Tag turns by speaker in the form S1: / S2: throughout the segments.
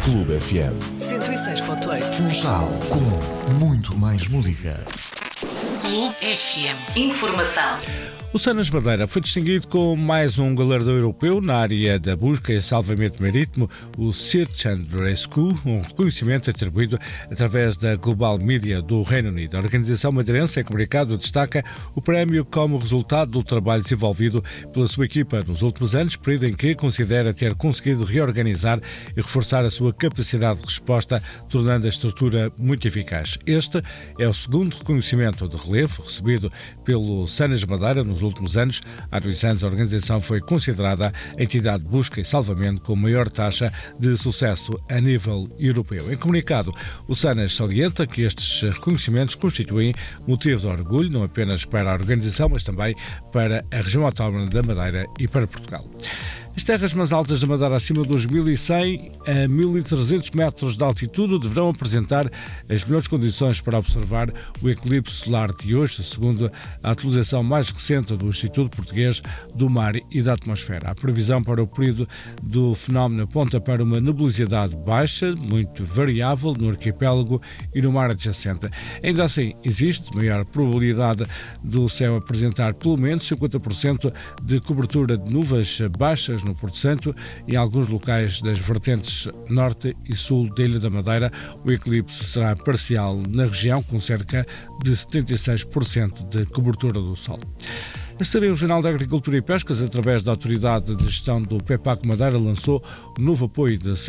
S1: Clube FM
S2: 106.8.
S1: Funchal, com muito mais música.
S2: Clube FM. Informação.
S3: O Sanas Madeira foi distinguido com mais um galardão europeu na área da busca e salvamento marítimo, o Search and Rescue, um reconhecimento atribuído através da Global Media do Reino Unido. A organização madeirense, em comunicado, destaca o prémio como resultado do trabalho desenvolvido pela sua equipa nos últimos anos, período em que considera ter conseguido reorganizar e reforçar a sua capacidade de resposta, tornando a estrutura muito eficaz. Este é o segundo reconhecimento de relevo recebido pelo Sanas Madeira nos últimos anos. Há 2 anos, a organização foi considerada a entidade de busca e salvamento com maior taxa de sucesso a nível europeu. Em comunicado, o Sanas salienta que estes reconhecimentos constituem motivo de orgulho, não apenas para a organização, mas também para a região autónoma da Madeira e para Portugal. As terras mais altas da Madeira, acima dos 1.100 a 1.300 metros de altitude, deverão apresentar as melhores condições para observar o eclipse solar de hoje, segundo a atualização mais recente do Instituto Português do Mar e da Atmosfera. A previsão para o período do fenómeno aponta para uma nebulosidade baixa, muito variável no arquipélago e no mar adjacente. Ainda assim, existe maior probabilidade do céu apresentar pelo menos 50% de cobertura de nuvens baixas no Porto Santo e em alguns locais das vertentes norte e sul da Ilha da Madeira. O eclipse será parcial na região, com cerca de 76% de cobertura do sol. A Secretaria Regional da Agricultura e Pescas, através da Autoridade de Gestão do PEPAC Madeira, lançou um novo apoio de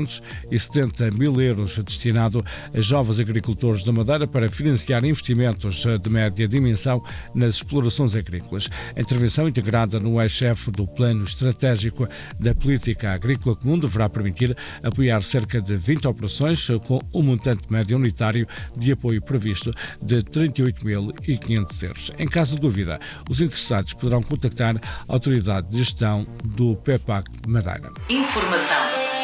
S3: 770 mil euros destinado a jovens agricultores da Madeira para financiar investimentos de média dimensão nas explorações agrícolas. A intervenção, integrada no eixo-chefe do Plano Estratégico da Política Agrícola Comum, deverá permitir apoiar cerca de 20 operações com um montante médio unitário de apoio previsto de 38.500 euros. Em caso de dúvida, os interessados poderão contactar a Autoridade de Gestão do PEPAC Madeira.
S2: Informação.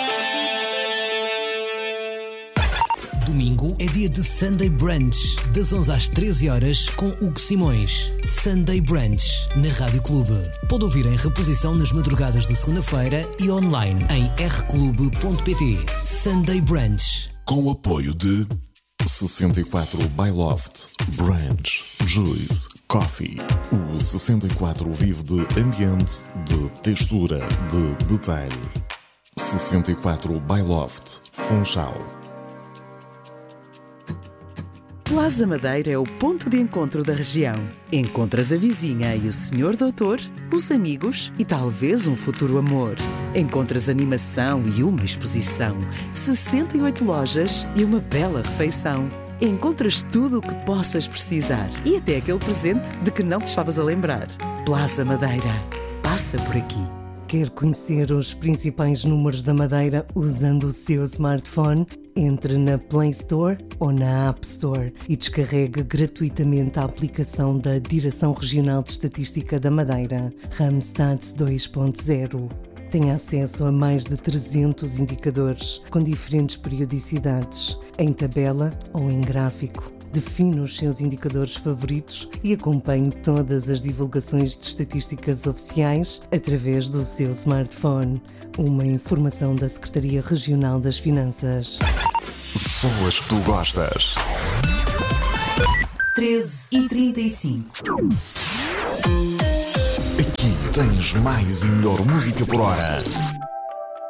S4: Domingo é dia de Sunday Brunch, das 11 às 13 horas com Hugo Simões. Sunday Brunch, na Rádio Clube. Pode ouvir em reposição nas madrugadas de segunda-feira e online em rclube.pt. Sunday Brunch.
S1: Com o apoio de 64 by Loft, Branch, Juice, Coffee. O 64 vive de ambiente, de textura, de detalhe. 64 by Loft, Funchal.
S5: Plaza Madeira é o ponto de encontro da região. Encontras a vizinha e o senhor doutor, os amigos e talvez um futuro amor. Encontras animação e uma exposição, 68 lojas e uma bela refeição. Encontras tudo o que possas precisar e até aquele presente de que não te estavas a lembrar. Plaza Madeira. Passa por aqui.
S6: Quer conhecer os principais números da Madeira usando o seu smartphone? Entre na Play Store ou na App Store e descarregue gratuitamente a aplicação da Direção Regional de Estatística da Madeira, Ramstats 2.0. Tem acesso a mais de 300 indicadores com diferentes periodicidades, em tabela ou em gráfico. Define os seus indicadores favoritos e acompanhe todas as divulgações de estatísticas oficiais através do seu smartphone. Uma informação da Secretaria Regional das Finanças.
S1: Só as que tu gostas.
S2: 13h35.
S1: Aqui tens mais e melhor música por hora.